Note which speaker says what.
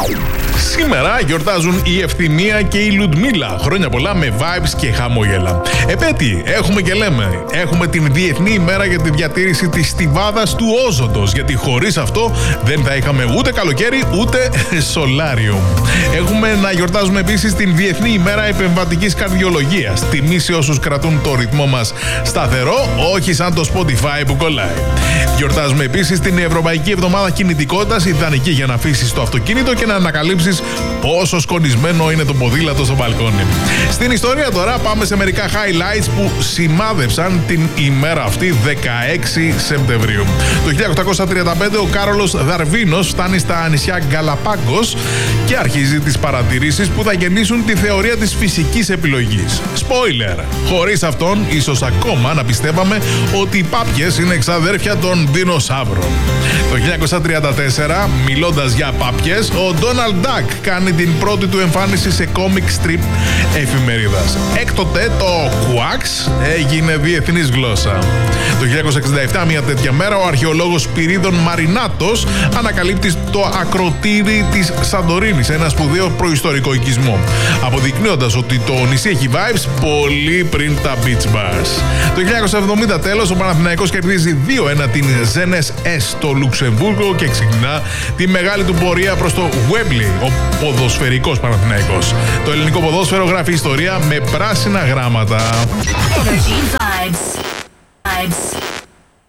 Speaker 1: Σήμερα γιορτάζουν η Ευθυμία και η Λουντμίλα. Χρόνια πολλά με vibes και χαμόγελα. Επέτειοι, έχουμε και λέμε. Έχουμε την Διεθνή ημέρα για τη διατήρηση της στιβάδας του όζοντος. Γιατί χωρίς αυτό δεν θα είχαμε ούτε καλοκαίρι ούτε σολάριο. Έχουμε να γιορτάζουμε επίσης την Διεθνή ημέρα επεμβατικής καρδιολογίας. Τιμή σε όσους κρατούν το ρυθμό μας σταθερό, όχι σαν το Spotify που κολλάει. Γιορτάζουμε επίσης την Ευρωπαϊκή Εβδομάδα Κινητικότητας, ιδανική για να αφήσεις το αυτοκίνητο και να ανακαλύψεις πόσο σκονισμένο είναι το ποδήλατο στο μπαλκόνι. Στην ιστορία τώρα πάμε σε μερικά highlights που σημάδευσαν την ημέρα αυτή, 16 Σεπτεμβρίου. Το 1835 ο Κάρολος Δαρβίνος φτάνει στα νησιά Γκαλαπάγκος και αρχίζει τις παρατηρήσεις που θα γεννήσουν τη θεωρία της φυσικής επιλογής. Spoiler! Χωρίς αυτόν, ίσως ακόμα να πιστεύαμε ότι οι πάπιες είναι εξαδέρφια των δεινοσαύρων. Το 1934, μιλώντας για πάπιες, ο Donald Duck κάνει την πρώτη του εμφάνιση σε comic strip εφημερίδας. Έκτοτε το Quacks έγινε διεθνής γλώσσα. Το 1967, μια τέτοια μέρα, ο αρχαιολόγος Σπυρίδων Μαρινάτος ανακαλύπτει το ακροτήρι της Σαντορίνης, ένα σπουδαίο προϊστορικό οικισμό, αποδεικνύοντας ότι το νησί έχει vibes πολύ πριν τα beach bars. Το 1970 τέλος, ο Παναθηναϊκός κερδίζει 2-1 την Ζενές στο Λουξεμβούργο και ξεκινά τη μεγάλη του πορεία προς το Wembley, ο ποδοσφαιρικός Παναθηναϊκός. Το ελληνικό ποδόσφαιρο γράφει ιστορία με πράσινα γράμματα.
Speaker 2: Energy Vibes.